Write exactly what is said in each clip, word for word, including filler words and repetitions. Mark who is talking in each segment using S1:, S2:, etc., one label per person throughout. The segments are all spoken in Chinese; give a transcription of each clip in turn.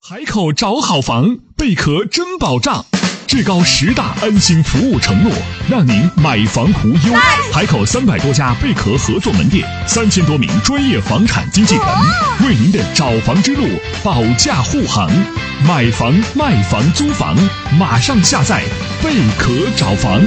S1: 海口找好房，贝壳真保障，至高十大安心服务承诺，让您买房无忧。海口三百多家贝壳合作门店，三千多名专业房产经纪人，为您的找房之路保驾护航。买房、卖房、租房，马上下载贝壳找房。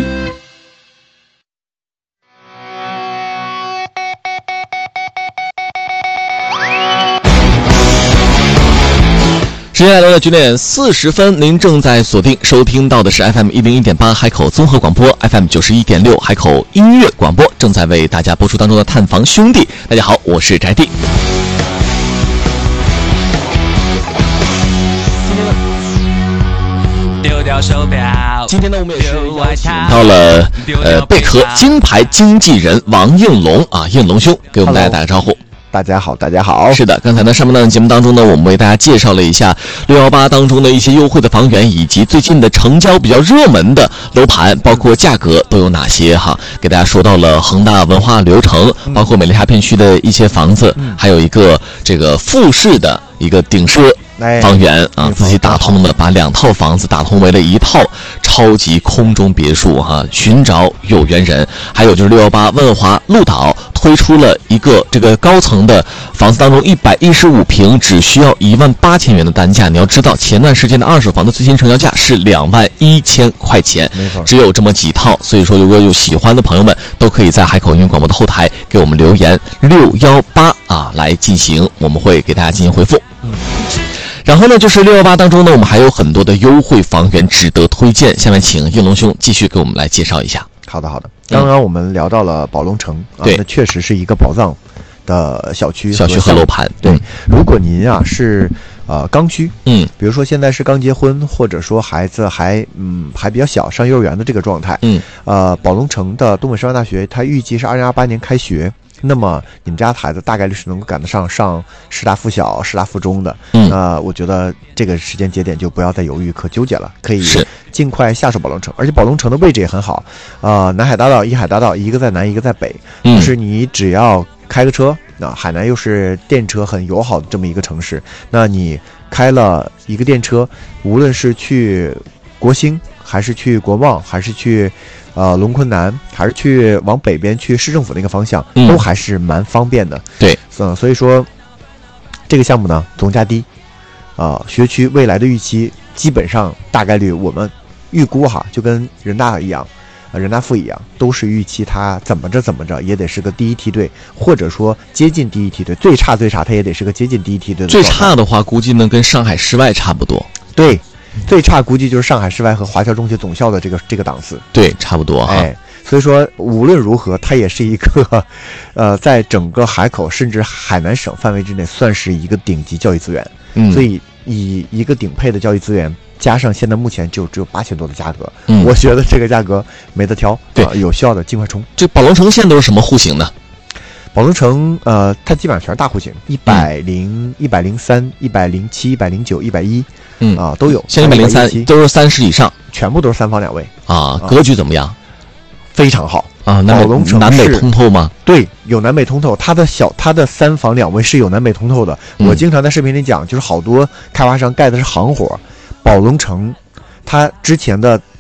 S2: 时间来到了九点四十分，您正在锁定收听到的是 F M 一零一点八海口综合广播 ，F M 九十一点六海口音乐广播，正在为大家播出当中的探访兄弟。大家好，我是翟弟。
S3: 丢掉手表。
S2: 今天呢，我们也是邀请到了呃贝壳金牌经纪人王应龙啊，应龙兄给我们大家打个招呼。
S4: 大家好，大家好。
S2: 是的，刚才呢，上半段节目当中呢，我们为大家介绍了一下六一八当中的一些优惠的房源，以及最近的成交比较热门的楼盘，包括价格都有哪些哈？给大家说到了恒大文化旅游城，包括美丽沙片区的一些房子，嗯、还有一个这个复式的一个顶奢房源啊，自己打通的，把两套房子打通为了一套超级空中别墅哈，寻找有缘人。还有就是六一八万华鹿岛推出了一个这个高层的房子当中一百一十五平只需要一万八千元的单价。你要知道，前段时间的二手房的最新成交价是两万一千块钱，没错，只有这么几套。所以说，如果有喜欢的朋友们，都可以在海口音乐广播的后台给我们留言六一八啊来进行，我们会给大家进行回复。嗯。然后呢，就是六一八当中呢，我们还有很多的优惠房源值得推荐。下面请应龙兄继续给我们来介绍一下。
S4: 好的，好的。刚刚我们聊到了宝龙城，嗯、啊，那确实是一个宝藏的小区、
S2: 小区和楼盘。
S4: 对，嗯、如果您啊是呃刚需，嗯，比如说现在是刚结婚，或者说孩子还嗯还比较小，上幼儿园的这个状态，嗯，呃，宝龙城的东北师范大学，它预计是二零二八年开学。那么你们家的孩子大概率是能够赶得上上师大附小、师大附中的，嗯，那、呃、我觉得这个时间节点就不要再犹豫可纠结了，可以尽快下手宝龙城。而且宝龙城的位置也很好，呃，南海大道、一海大道，一个在南，一个在北，嗯、就是你只要开个车，那、呃、海南又是电车很友好的这么一个城市，那你开了一个电车，无论是去国兴，还是去国贸，还是去。呃，龙昆南还是去往北边去市政府那个方向，嗯、都还是蛮方便的。
S2: 对，
S4: 嗯，所以说这个项目呢，总价低，啊、呃，学区未来的预期基本上大概率我们预估哈，就跟人大一样，呃，人大附一样，都是预期它怎么着怎么着也得是个第一梯队，或者说接近第一梯队，最差最差它也得是个接近第一梯队的。
S2: 最差的话，估计能跟上海市外差不多。
S4: 对。最差估计就是上海市外和华侨中学总校的这个这个档次，
S2: 对，差不多哈。
S4: 哎，所以说无论如何，它也是一个，呃，在整个海口甚至海南省范围之内，算是一个顶级教育资源。嗯，所以以一个顶配的教育资源，加上现在目前就只有八千多的价格，嗯，我觉得这个价格没得挑。对，呃、有需要的尽快冲。
S2: 这宝龙城现在都是什么户型呢？
S4: 宝龙城，呃，它基本上全是大户型，一百零、一百零三、一百零七、一百零九、一百一，嗯啊、呃、都有。
S2: 现在一百零三都是三十以上，
S4: 全部都是三房两卫
S2: 啊，格局怎么样？
S4: 啊、非常好
S2: 啊。宝龙城南北通透吗？
S4: 对，有南北通透。它的小，它的三房两卫是有南北通透的。嗯、我经常在视频里讲，就是好多开发商盖的是行活，宝龙城。它之前的